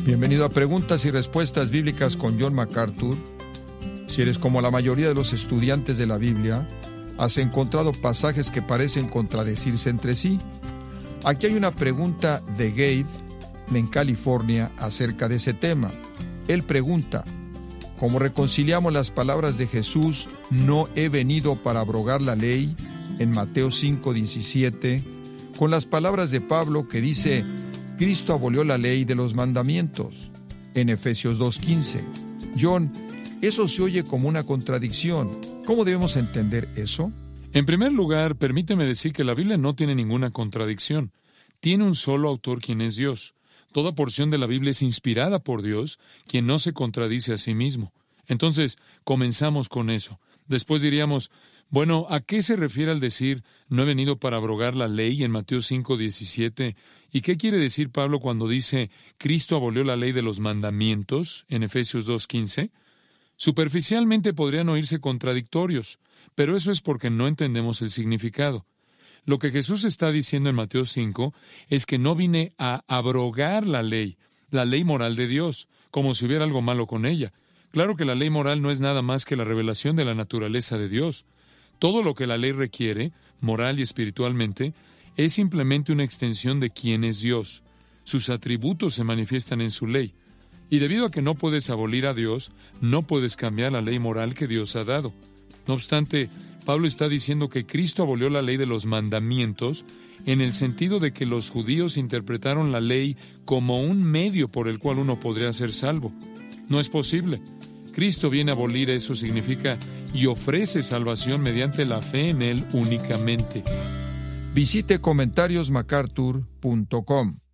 Bienvenido a Preguntas y Respuestas Bíblicas con John MacArthur. Si eres como la mayoría de los estudiantes de la Biblia, has encontrado pasajes que parecen contradecirse entre sí. Aquí hay una pregunta de Gabe, en California, acerca de ese tema. Él pregunta: ¿cómo reconciliamos las palabras de Jesús, no he venido para abrogar la ley, en Mateo 5:17, con las palabras de Pablo que dice: Cristo abolió la ley de los mandamientos, en Efesios 2:15? John, eso se oye como una contradicción. ¿Cómo debemos entender eso? En primer lugar, permíteme decir que la Biblia no tiene ninguna contradicción. Tiene un solo autor, quien es Dios. Toda porción de la Biblia es inspirada por Dios, quien no se contradice a sí mismo. Entonces, comenzamos con eso. Después diríamos, bueno, ¿a qué se refiere al decir no he venido para abrogar la ley en Mateo 5:17? ¿Y qué quiere decir Pablo cuando dice Cristo abolió la ley de los mandamientos en Efesios 2:15? Superficialmente podrían oírse contradictorios, pero eso es porque no entendemos el significado. Lo que Jesús está diciendo en Mateo 5 es que no vine a abrogar la ley moral de Dios, como si hubiera algo malo con ella. Claro que la ley moral no es nada más que la revelación de la naturaleza de Dios. Todo lo que la ley requiere, moral y espiritualmente, es simplemente una extensión de quién es Dios. Sus atributos se manifiestan en su ley. Y debido a que no puedes abolir a Dios, no puedes cambiar la ley moral que Dios ha dado. No obstante, Pablo está diciendo que Cristo abolió la ley de los mandamientos en el sentido de que los judíos interpretaron la ley como un medio por el cual uno podría ser salvo. No es posible. Cristo viene a abolir eso, significa, y ofrece salvación mediante la fe en Él únicamente. Visite comentariosmacarthur.com.